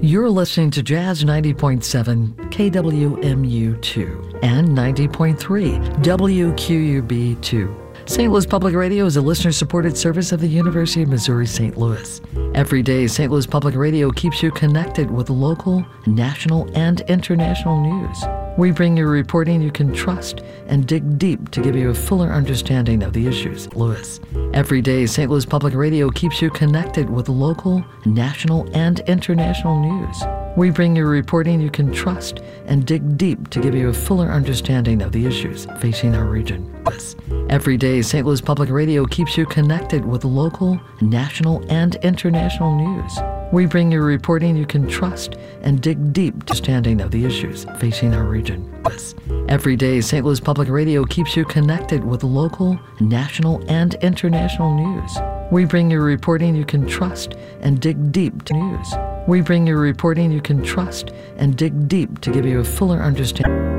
You're listening to Jazz 90.7 KWMU2 and 90.3 WQUB2. St. Louis Public Radio is a listener-supported service of the University of Missouri St. Louis. Every day, St. Louis Public Radio keeps you connected with local, national, and international news. We bring you reporting you can trust and dig deep to give you a fuller understanding of the issues in Louis. Every day, St. Louis Public Radio keeps you connected with local, national, and international news. We bring you reporting you can trust and dig deep to give you a fuller understanding of the issues facing our region. Every day, St. Louis Public Radio keeps you connected with local, national, and international news. We bring you reporting you can trust and dig deep to understanding of the issues facing our region. Every day, St. Louis Public Radio keeps you connected with local, national, and international news. We bring you reporting you can trust and dig deep to news. We bring you reporting you can trust and dig deep to give you a fuller understanding.